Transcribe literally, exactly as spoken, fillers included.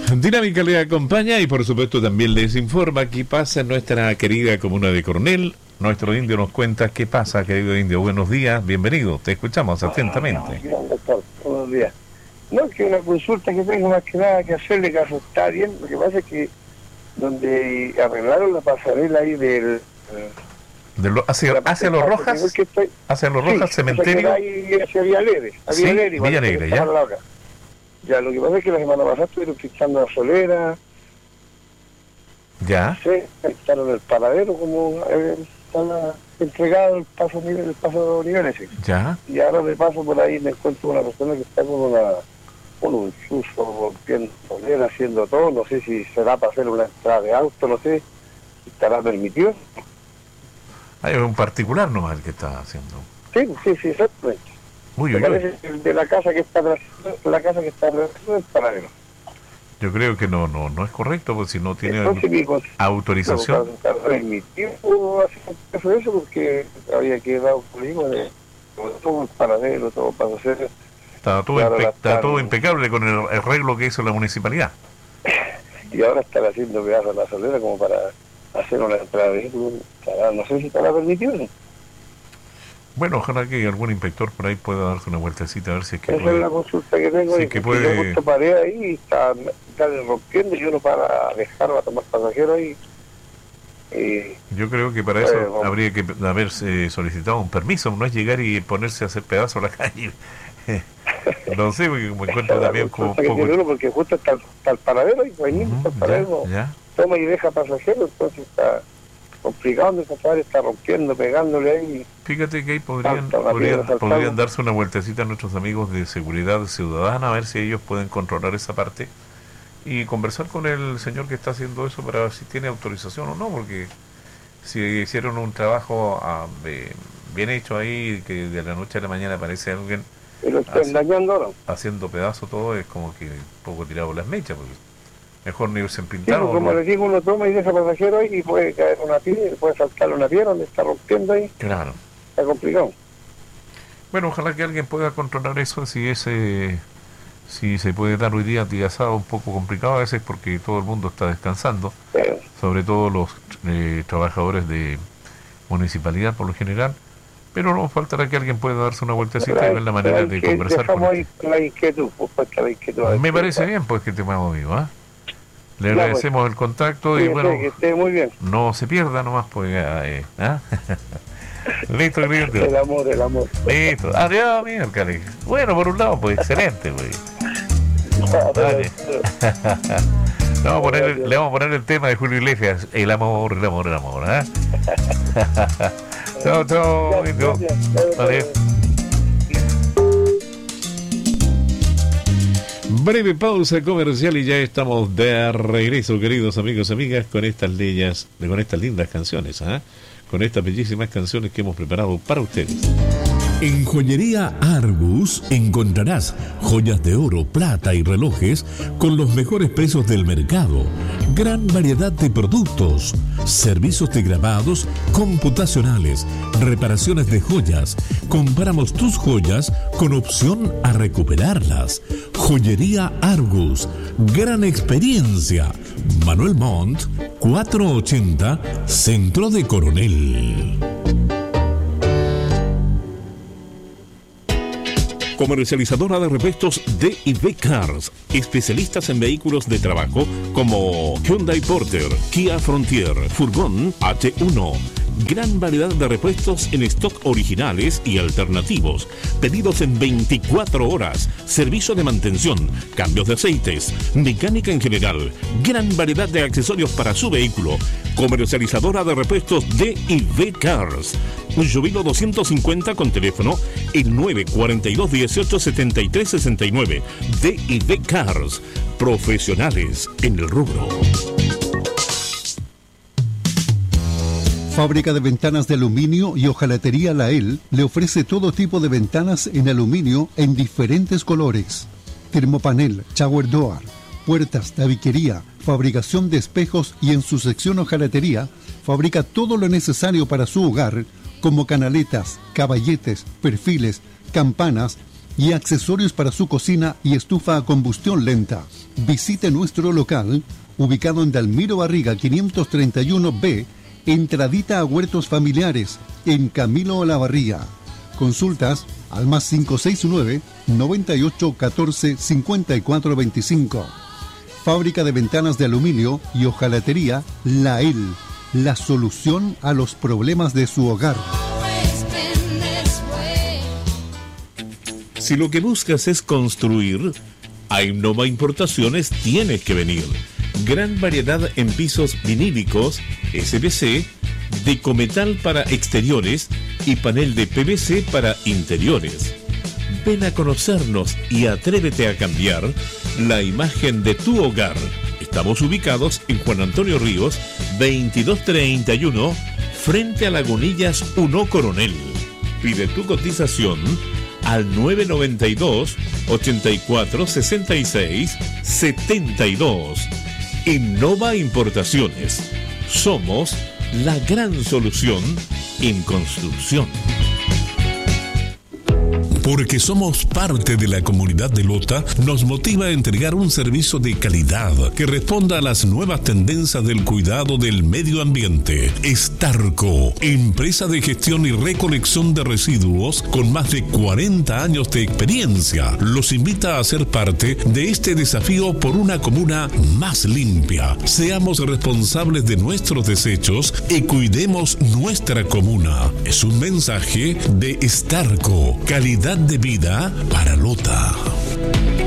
Dinámica le acompaña y por supuesto también les informa qué pasa en nuestra querida comuna de Coronel. Nuestro indio nos cuenta qué pasa, querido indio. Buenos días, bienvenido, te escuchamos atentamente. Doctor, buenos días. No, es que una consulta que tengo más que nada que hacerle, caso está bien. Lo que pasa es que donde arreglaron la pasarela ahí del... De lo, hacia, la, hacia los Rojas, estoy, hacia los Rojas, sí, cementerio. Ahí hacia Villa Alegre, a sí, Villa Alegre, Villa Alegre, ya. Ya, lo que pasa es que la semana pasada estuvieron fixando la solera. Ya. Sí, quitaron el paradero como eh, está la, entregado el paso el paso de niveles. Ya. Y ahora me paso por ahí y me encuentro una persona que está con una con un chuzo rompiendo solera, haciendo todo. No sé si será para hacer una entrada de auto, no sé si estará permitido. Hay un particular nomás el que está haciendo. Sí, sí, sí, exactamente. Uy, uy, uy. El de la casa que está atrás, la casa que está atrás del paradero. Yo creo que no no no es correcto, porque si no tiene Entonces, mi autorización. Para permitir hacer eso, porque había quedado conmigo de todo el paradero, todo para hacer. Estaba todo, impe está todo impecable con el arreglo que hizo la municipalidad. Y ahora están haciendo pedazos a la solera como para hacer una entrada de vehículo. No sé si estará permitido, ¿no? Bueno, ojalá que algún inspector por ahí pueda darse una vueltecita a ver si es que esa puede. Es la consulta que tengo. Sí, y que puede. Yo justo paré ahí y está, está rompiendo y uno para dejar a tomar pasajeros ahí. Y, yo creo que para eso pues, bueno, habría que haberse solicitado un permiso, no es llegar y ponerse a hacer pedazos a la calle. No sé, porque me encuentro también como poco... uno porque justo está, está el paradero y pues, uh-huh, está el paradero, ya, ya. Toma y deja pasajeros, entonces está complicado, donde el está rompiendo, pegándole ahí. Fíjate que ahí podrían, salta, podrían, piedra, podrían darse una vueltecita a nuestros amigos de seguridad ciudadana, a ver si ellos pueden controlar esa parte y conversar con el señor que está haciendo eso para ver si tiene autorización o no, porque si hicieron un trabajo ah, de, bien hecho ahí, que de la noche a la mañana aparece alguien y lo están dañando ahora, haciendo pedazo todo, es como que un poco tirado las mechas, porque mejor ni se sí, pintaron. pues, como les digo, uno toma y deja pasajero ahí y puede caer una piedra, puede saltar una piedra donde está rompiendo ahí. Claro. Está complicado. Bueno, ojalá que alguien pueda controlar eso, si ese si se puede dar hoy día día sábado un poco complicado a veces porque todo el mundo está descansando, sí. Sobre todo los eh, trabajadores de municipalidad por lo general, pero no faltará que alguien pueda darse una vueltecita y ver la manera de conversar con ahí la inquietud, pues, la inquietud. Me parece bien, pues, que te vamos vivo, ¿ah? ¿eh? Le ya, agradecemos pues, el contacto sí, y bueno, que esté muy bien. No se pierda nomás, pues, eh, ¿eh? Listo, querido. El amor, el amor. Listo. Adiós, amigo, Cali. Bueno, por un lado, pues, excelente, pues. Dale. Le vamos, a poner, le vamos a poner el tema de Julio Iglesias, el amor, el amor, el amor, ¿eh? Chao, chao, lindo. Adiós. Breve pausa comercial y ya estamos de regreso, queridos amigos y amigas, con estas leyes, con estas lindas canciones, ¿eh? Con estas bellísimas canciones que hemos preparado para ustedes. En Joyería Argus encontrarás joyas de oro, plata y relojes con los mejores precios del mercado, gran variedad de productos, servicios de grabados computacionales, reparaciones de joyas. Compramos tus joyas con opción a recuperarlas. Joyería Argus, gran experiencia. Manuel Montt, cuatrocientos ochenta, Centro de Coronel. Comercializadora de repuestos D y B Cars, especialistas en vehículos de trabajo como Hyundai Porter, Kia Frontier, Furgón H uno. Gran variedad de repuestos en stock originales y alternativos. Pedidos en veinticuatro horas. Servicio de mantención, cambios de aceites, mecánica en general. Gran variedad de accesorios para su vehículo. Comercializadora de repuestos D y B Cars. Jubilo doscientos cincuenta con teléfono el nueve cuarenta y dos dieciocho setenta y tres sesenta y nueve. D y B Cars. Profesionales en el rubro. Fábrica de ventanas de aluminio y hojalatería Lael le ofrece todo tipo de ventanas en aluminio en diferentes colores. Termopanel, shower door, puertas, tabiquería, fabricación de espejos y en su sección hojalatería fabrica todo lo necesario para su hogar como canaletas, caballetes, perfiles, campanas y accesorios para su cocina y estufa a combustión lenta. Visite nuestro local, ubicado en Dalmiro Barriga quinientos treinta y uno B, entradita a Huertos Familiares, en Camilo Olavarría. Consultas al más cinco seis nueve, noventa y ocho, catorce, cincuenta y cuatro veinticinco. Fábrica de ventanas de aluminio y hojalatería Lael, la solución a los problemas de su hogar. Si lo que buscas es construir, a Innova Importaciones tienes que venir. Gran variedad en pisos vinílicos, S P C, de cometal para exteriores y panel de P V C para interiores. Ven a conocernos y atrévete a cambiar la imagen de tu hogar. Estamos ubicados en Juan Antonio Ríos, veintidós treinta y uno, frente a Lagunillas uno Coronel. Pide tu cotización al nueve noventa y dos, ochenta y cuatro, sesenta y seis, setenta y dos. Innova Importaciones. Somos la gran solución en construcción. Porque somos parte de la comunidad de Lota, nos motiva a entregar un servicio de calidad que responda a las nuevas tendencias del cuidado del medio ambiente. Estarco, empresa de gestión y recolección de residuos con más de cuarenta años de experiencia, los invita a ser parte de este desafío por una comuna más limpia. Seamos responsables de nuestros desechos y cuidemos nuestra comuna. Es un mensaje de Estarco, calidad de vida para Lota.